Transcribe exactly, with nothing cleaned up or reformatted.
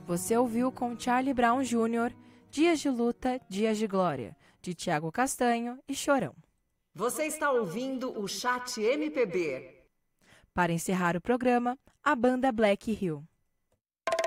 Você ouviu com Charlie Brown Júnior, Dias de Luta, Dias de Glória, de Tiago Castanho e Chorão. Você está ouvindo o Chat M P B. Para encerrar o programa, a banda Black Hill.